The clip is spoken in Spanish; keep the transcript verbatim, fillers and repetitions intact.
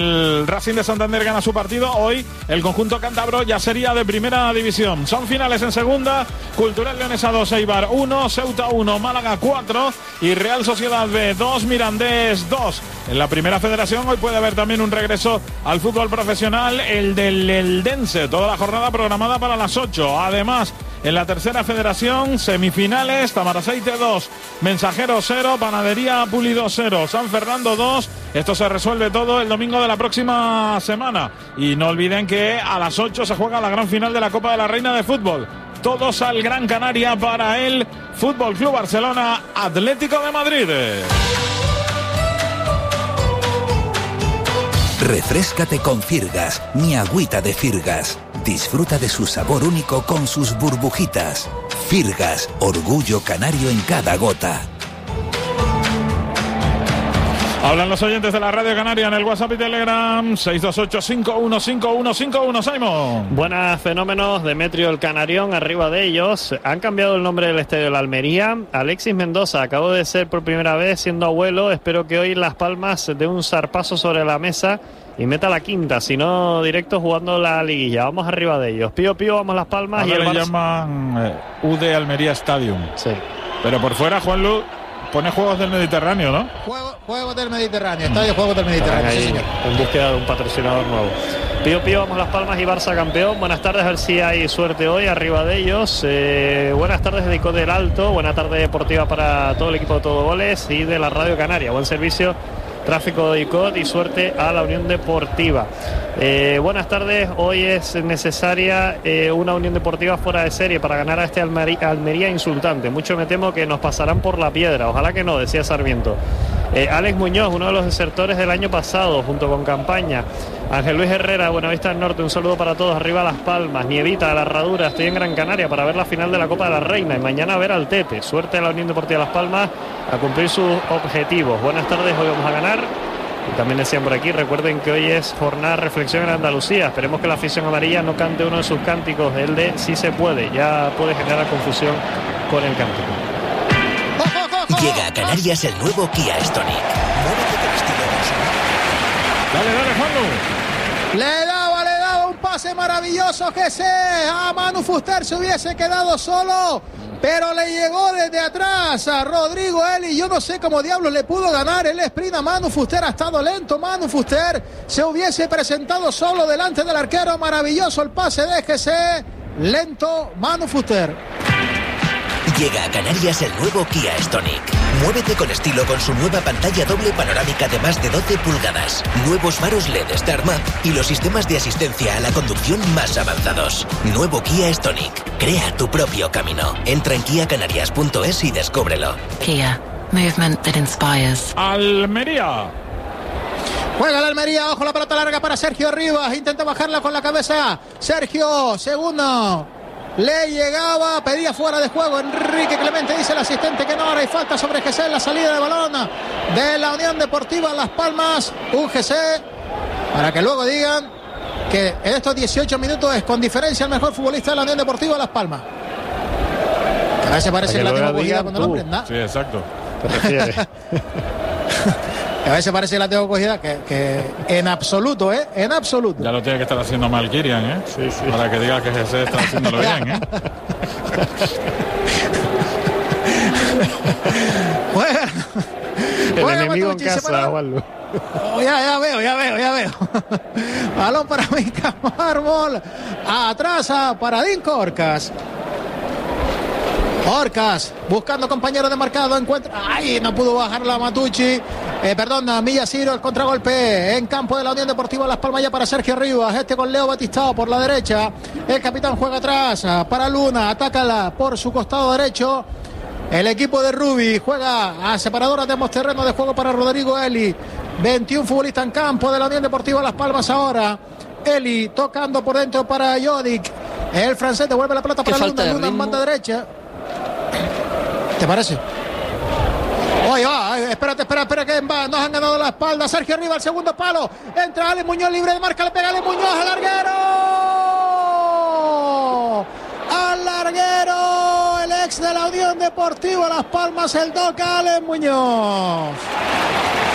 El Racing de Santander gana su partido. Hoy el conjunto cántabro ya sería de primera división. Son finales en segunda. Cultural Leonesa dos, Eibar uno, Ceuta uno, Málaga cuatro y Real Sociedad B dos, Mirandés dos. En la primera federación hoy puede haber también un regreso al fútbol profesional, el del Eldense. Toda la jornada programada para las ocho. Además, en la tercera federación, semifinales, Tamaraceite dos, Mensajero cero, Panadería Pulido cero, San Fernando dos. Esto se resuelve todo el domingo de la próxima semana. Y no olviden que a las ocho se juega la gran final de la Copa de la Reina de Fútbol. Todos al Gran Canaria para el Fútbol Club Barcelona Atlético de Madrid. Refréscate con Firgas, mi agüita de Firgas. Disfruta de su sabor único con sus burbujitas. Firgas, orgullo canario en cada gota. Hablan los oyentes de la Radio Canaria en el WhatsApp y Telegram. seis dos ocho, cinco uno cinco uno cinco uno. Simon. Buenas, fenómenos. Demetrio el Canarión, arriba de ellos. Han cambiado el nombre del estadio de la Almería. Alexis Mendoza acabó de ser por primera vez siendo abuelo. Espero que hoy Las Palmas dé un zarpazo sobre la mesa y meta la quinta, si no directo jugando la liguilla. Vamos arriba de ellos. Pío Pío, vamos Las Palmas. Ahora y el le Barça... llaman eh, U D Almería Stadium. Sí. Pero por fuera, Juanlu, pone Juegos del Mediterráneo, ¿no? Juego, Juegos del Mediterráneo, Estadio Juegos del Mediterráneo, ahí, sí, señor. En búsqueda de un patrocinador nuevo. Pío Pío, vamos Las Palmas y Barça campeón. Buenas tardes, a ver si hay suerte hoy arriba de ellos. Eh, buenas tardes de Icod del Alto, buena tarde deportiva para todo el equipo de Todo Goles y de la Radio Canaria. Buen servicio, tráfico de Icod y suerte a la Unión Deportiva. Eh, buenas tardes, hoy es necesaria eh, una Unión Deportiva fuera de serie para ganar a este Almería, Almería insultante. Mucho me temo que nos pasarán por la piedra, ojalá que no, decía Sarmiento. Eh, Alex Muñoz, uno de los desertores del año pasado, junto con Campaña. Ángel Luis Herrera, Buenavista del Norte, un saludo para todos, arriba Las Palmas. Nievita de la Herradura, estoy en Gran Canaria para ver la final de la Copa de la Reina y mañana a ver al Tete. Suerte a la Unión Deportiva Las Palmas a cumplir sus objetivos. Buenas tardes, hoy vamos a ganar. Y también decían por aquí, recuerden que hoy es jornada de reflexión en Andalucía. Esperemos que la afición amarilla no cante uno de sus cánticos, el de sí se puede. Ya puede generar confusión con el cántico. Llega a Canarias el nuevo Kia Stonic. Muévete con estilo. Dale, dale, Juanlu. Le daba, le daba un pase maravilloso que se a Manu Fuster se hubiese quedado solo, pero le llegó desde atrás a Rodrigo Eli. Yo no sé cómo diablos le pudo ganar el sprint a Manu Fuster. Ha estado lento Manu Fuster, se hubiese presentado solo delante del arquero. Maravilloso el pase de G C, lento Manu Fuster. Llega a Canarias el nuevo Kia Stonic. Muévete con estilo con su nueva pantalla doble panorámica de más de doce pulgadas, nuevos faros L E D Star Map y los sistemas de asistencia a la conducción más avanzados. Nuevo Kia Stonic. Crea tu propio camino. Entra en kia canarias punto es y descúbrelo. Kia. Movement that inspires. Almería. Juega la Almería, ojo la pelota larga para Sergio Rivas. Intenta bajarla con la cabeza. Sergio, segundo. Le llegaba, pedía fuera de juego Enrique Clemente, dice el asistente que no, ahora hay falta sobre G C en la salida de balón de la Unión Deportiva Las Palmas. Un G C para que luego digan que en estos dieciocho minutos es con diferencia el mejor futbolista de la Unión Deportiva Las Palmas. A veces parece que la tengo cogida cuando lo prenda. Sí, exacto. ¿Te refieres? A veces parece que la tengo cogida, que, que en absoluto, ¿eh? En absoluto. Ya lo tiene que estar haciendo mal Kirian, ¿eh? Sí, sí. Para que diga que G C está haciéndolo bien, ¿eh? Bueno, el bueno, enemigo Matucci, en casa, Juanlu. Oh, ya, ya veo, ya veo, ya veo. Balón para Mica Mármol. Atrás a Paradín Orcas. Orcas buscando compañero de marcado, encuentra, ay, no pudo bajar la Matucci, eh, perdón, Milla Ciro, el contragolpe en campo de la Unión Deportiva Las Palmas ya para Sergio Rivas, este con Leo Batistao por la derecha, el capitán juega atrás para Luna, atácala por su costado derecho, el equipo de Rubi juega a separadoras de terreno de juego para Rodrigo Eli, veintiún futbolistas en campo de la Unión Deportiva Las Palmas ahora, Eli tocando por dentro para Jodik, el francés devuelve la pelota para Luna, Luna en banda derecha. ¿Te parece? Oye, va, espérate, espera, espera que va, nos han ganado la espalda. Sergio Rivas, el segundo palo. Entra Ale Muñoz libre de marca, le pega Ale Muñoz al larguero. Al larguero, el ex de la Unión Deportiva Las Palmas, el toca Ale Muñoz.